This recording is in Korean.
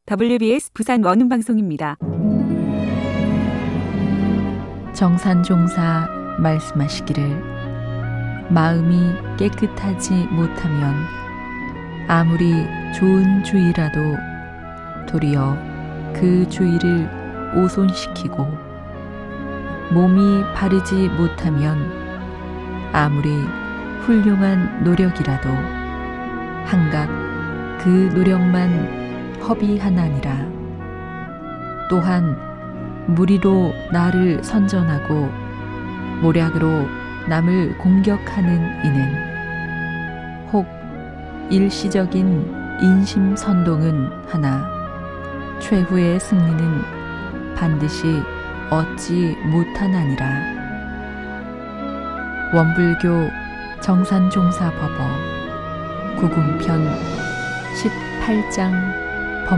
WBS 부산 원음방송입니다. 정산종사 말씀하시기를 마음이 깨끗하지 못하면 아무리 좋은 주의라도 도리어 그 주의를 오손시키고 몸이 바르지 못하면 아무리 훌륭한 노력이라도 한갓 그 노력만 허비하나니라. 또한 무리로 나를 선전하고 모략으로 남을 공격하는 이는 혹 일시적인 인심선동은 하나 최후의 승리는 반드시 얻지 못하나니라. 원불교 정산종사법어 구궁편 18장